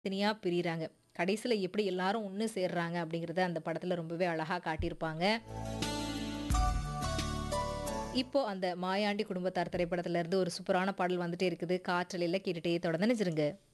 தனியா பிரியிறாங்க. கடைசியில எப்படி எல்லாரும் ஒண்ணு சேர்றாங்க அப்படிங்கிறத அந்த படத்துல ரொம்பவே அழகா காட்டியிருப்பாங்க. இப்போ அந்த மாயாண்டி குடும்பத்தார் திரைப்படத்துல இருந்து ஒரு சூப்பரான பாடல் வந்துட்டே இருக்குது. காற்றலையில கேட்டுட்டே தொடர்ந்து நினைச்சிருங்க.